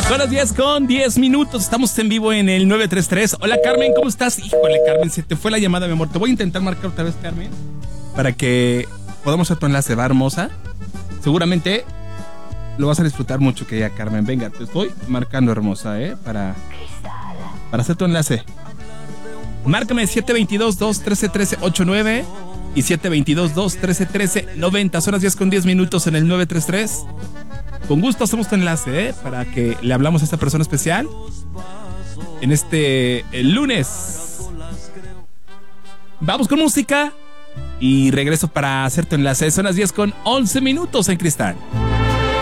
Son las 10 con 10 minutos. Estamos en vivo en el 933. Hola, Carmen, ¿cómo estás? Híjole, Carmen, se te fue la llamada, mi amor. Te voy a intentar marcar otra vez, Carmen, para que podamos hacer tu enlace. Va, hermosa. Seguramente lo vas a disfrutar mucho, querida Carmen. Venga, te estoy marcando, hermosa, para hacer tu enlace. Márcame 722-213-1389 y 722-213-1390. Son las 10 con 10 minutos en el 933. Con gusto hacemos tu enlace, para que le hablamos a esta persona especial en el lunes. Vamos con música y regreso para hacer tu enlace. Son las 10 con 11 minutos en Cristal.